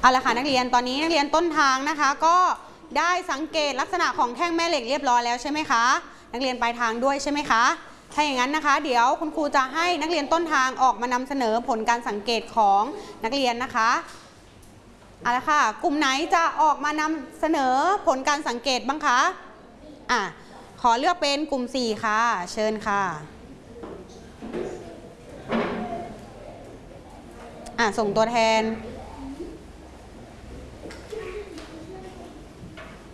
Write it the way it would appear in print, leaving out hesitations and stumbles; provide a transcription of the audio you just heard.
เอาละค่ะนักเรียนตอนนี้นักเรียนต้นทางนะคะก็ได้สังเกตลักษณะของแท่งแม่เหล็กเรียบร้อยแล้วใช่ไหมคะนักเรียนปลายทางด้วยใช่ไหมคะถ้าอย่างนั้นนะคะเดี๋ยวคุณครูจะให้นักเรียนต้นทางออกมานำเสนอผลการสังเกตของนักเรียนนะคะเอาละค่ะกลุ่มไหนจะออกมานำเสนอผลการสังเกตบ้างคะขอเลือกเป็นกลุ่ม4ค่ะเชิญค่ะส่งตัวแทน